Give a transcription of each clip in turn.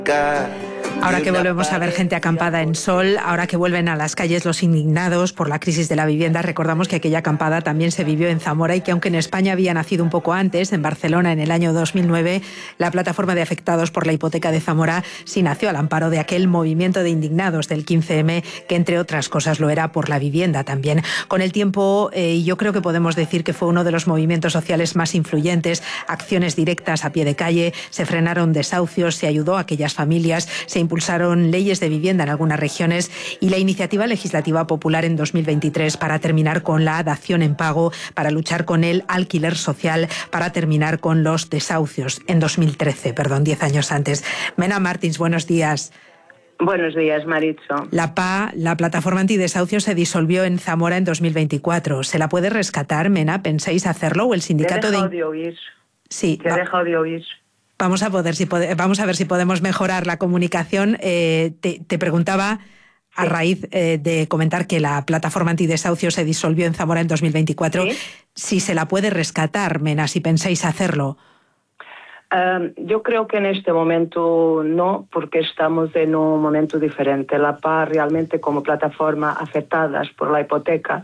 Ahora que volvemos a ver gente acampada en Sol, ahora que vuelven a las calles los indignados por la crisis de la vivienda, recordamos que aquella acampada también se vivió en Zamora y que aunque en España había nacido un poco antes, en Barcelona en el año 2009, la plataforma de afectados por la hipoteca de Zamora sí nació al amparo de aquel movimiento de indignados del 15M, que entre otras cosas lo era por la vivienda también. Con el tiempo, yo creo que podemos decir que fue uno de los movimientos sociales más influyentes, acciones directas a pie de calle, se frenaron desahucios, se ayudó a aquellas familias, se impulsaron leyes de vivienda en algunas regiones y la iniciativa legislativa popular en 2023 para terminar con la dación en pago, para luchar con el alquiler social, para terminar con los desahucios en 2013, 10 años antes. Mena Martins, buenos días. Buenos días, Maritxo. La PA, la plataforma antidesahucios, se disolvió en Zamora en 2024. ¿Se la puede rescatar, Mena? ¿Pensáis hacerlo o el sindicato Te he dejado de oír. Sí. Te he dejado de oír. Vamos a ver si podemos mejorar la comunicación. Te preguntaba, a raíz de comentar que la plataforma antidesahucios se disolvió en Zamora en 2024, ¿sí? Si se la puede rescatar, Mena, si pensáis hacerlo. Yo creo que en este momento no, porque estamos en un momento diferente. La PA realmente, como plataforma afectadas por la hipoteca,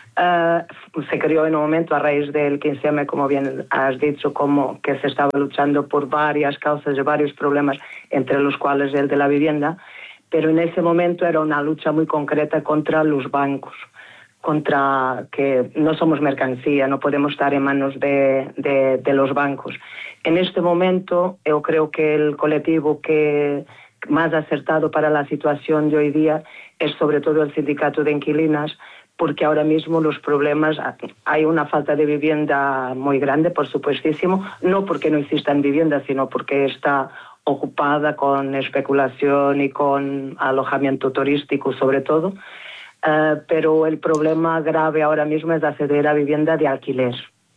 se creó en un momento a raíz del 15M, como bien has dicho, como que se estaba luchando por varias causas y varios problemas, entre los cuales el de la vivienda, pero en ese momento era una lucha muy concreta contra los bancos, contra que no somos mercancía, no podemos estar en manos de los bancos. En este momento yo creo que el colectivo que más acertado para la situación de hoy día es sobre todo el sindicato de inquilinas, porque ahora mismo los problemas, hay una falta de vivienda muy grande, por supuestísimo, no porque no existan viviendas, sino porque está ocupada con especulación y con alojamiento turístico sobre todo, pero el problema grave ahora mismo es acceder a vivienda de alquiler.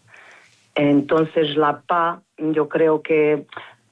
Entonces la PA, yo creo que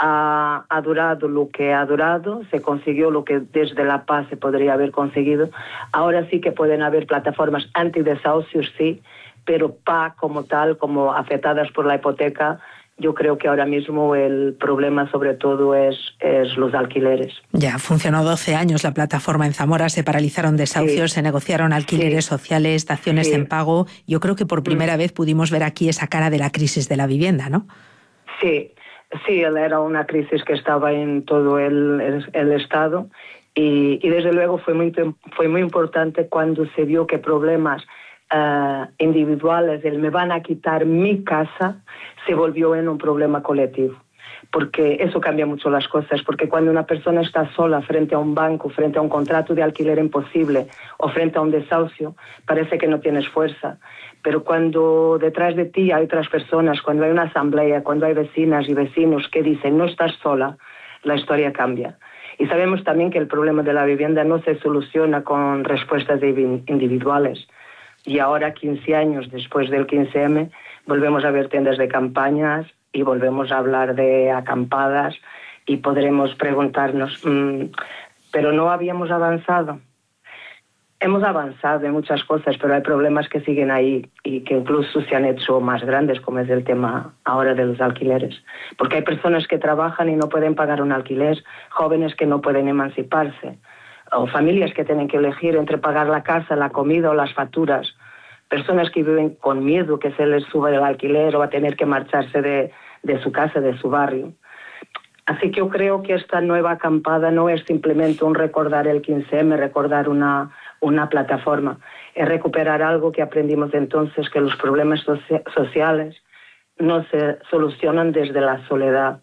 ha durado lo que ha durado, se consiguió lo que desde la PA se podría haber conseguido. Ahora sí que pueden haber plataformas antidesahucios, sí, pero PA como tal, como afectadas por la hipoteca, yo creo que ahora mismo el problema sobre todo es los alquileres. Ya, funcionó 12 años la plataforma en Zamora, se paralizaron desahucios, sí, se negociaron alquileres sociales, daciones en pago. Yo creo que por primera vez pudimos ver aquí esa cara de la crisis de la vivienda, ¿no? Sí. Sí, era una crisis que estaba en todo el Estado y desde luego fue muy importante cuando se vio que problemas individuales, el me van a quitar mi casa, se volvió en un problema colectivo. Porque eso cambia mucho las cosas, porque cuando una persona está sola frente a un banco, frente a un contrato de alquiler imposible o frente a un desahucio, parece que no tienes fuerza. Pero cuando detrás de ti hay otras personas, cuando hay una asamblea, cuando hay vecinas y vecinos que dicen no estás sola, la historia cambia. Y sabemos también que el problema de la vivienda no se soluciona con respuestas individuales. Y ahora, 15 años después del 15M, volvemos a ver tiendas de campañas y volvemos a hablar de acampadas y podremos preguntarnos, ¿pero no habíamos avanzado? Hemos avanzado en muchas cosas, pero hay problemas que siguen ahí y que incluso se han hecho más grandes, como es el tema ahora de los alquileres. Porque hay personas que trabajan y no pueden pagar un alquiler, jóvenes que no pueden emanciparse, o familias que tienen que elegir entre pagar la casa, la comida o las facturas. Personas que viven con miedo que se les suba el alquiler o a tener que marcharse de su casa, de su barrio. Así que yo creo que esta nueva acampada no es simplemente un recordar el 15M, recordar una plataforma, es recuperar algo que aprendimos entonces, que los problemas sociales no se solucionan desde la soledad.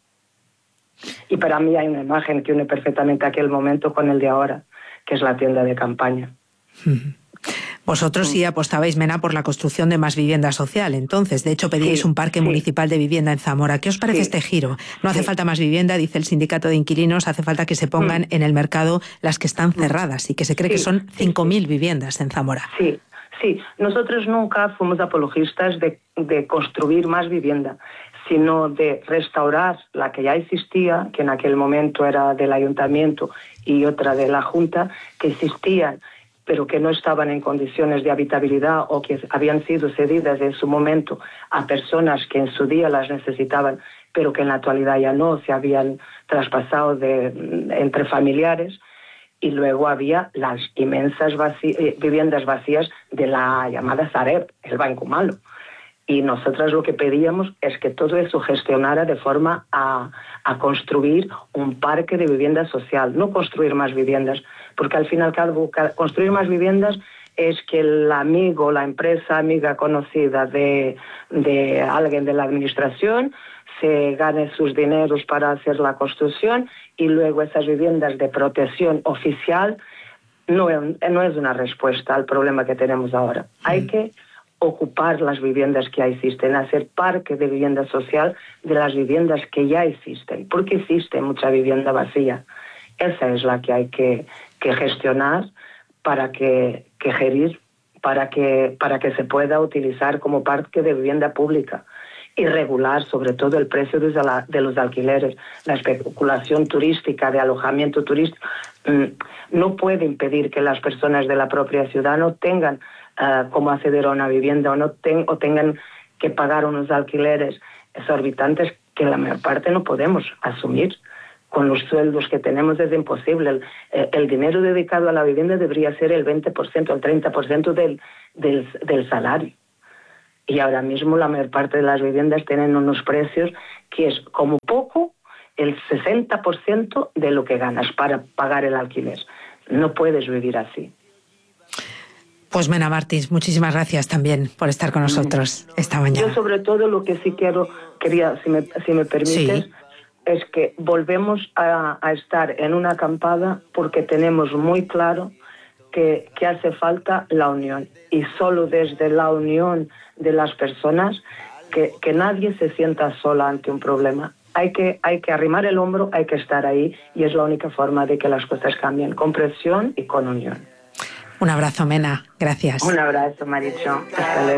Y para mí hay una imagen que une perfectamente aquel momento con el de ahora, que es la tienda de campaña. Vosotros sí apostabais, Mena, por la construcción de más vivienda social. Entonces, de hecho, pedíais un parque municipal de vivienda en Zamora. ¿Qué os parece este giro? No hace falta más vivienda, dice el sindicato de inquilinos, hace falta que se pongan en el mercado las que están cerradas y que se cree que son 5.000 viviendas en Zamora. Sí. Nosotros nunca fuimos apologistas de construir más vivienda, sino de restaurar la que ya existía, que en aquel momento era del ayuntamiento y otra de la Junta, que existían pero que no estaban en condiciones de habitabilidad o que habían sido cedidas en su momento a personas que en su día las necesitaban, pero que en la actualidad ya no, se habían traspasado entre familiares. Y luego había las inmensas viviendas vacías de la llamada Sareb, el Banco Malo. Y nosotras lo que pedíamos es que todo eso gestionara de forma a construir un parque de vivienda social, no construir más viviendas, porque al fin y al cabo construir más viviendas es que el amigo, la empresa amiga conocida de alguien de la administración se gane sus dineros para hacer la construcción, y luego esas viviendas de protección oficial no es una respuesta al problema que tenemos ahora. Hay que ocupar las viviendas que ya existen, hacer parque de vivienda social de las viviendas que ya existen, porque existe mucha vivienda vacía. Esa es la que hay que gestionar para que gerir, para que se pueda utilizar como parque de vivienda pública, y regular sobre todo el precio de los alquileres. La especulación turística, de alojamiento turístico, no puede impedir que las personas de la propia ciudad no tengan cómo acceder a una vivienda o tengan que pagar unos alquileres exorbitantes que la mayor parte no podemos asumir. Con los sueldos que tenemos es imposible. El dinero dedicado a la vivienda debería ser el 20%, el 30% del salario. Y ahora mismo la mayor parte de las viviendas tienen unos precios que es como poco el 60% de lo que ganas para pagar el alquiler. No puedes vivir así. Pues Mena Martins, muchísimas gracias también por estar con nosotros esta mañana. Yo sobre todo lo que sí quería, si me permites, es que volvemos a estar en una acampada porque tenemos muy claro que hace falta la unión, y solo desde la unión de las personas que nadie se sienta sola ante un problema. Hay que arrimar el hombro, hay que estar ahí, y es la única forma de que las cosas cambien, con presión y con unión. Un abrazo, Mena. Gracias. Un abrazo, Maricho. Hasta luego.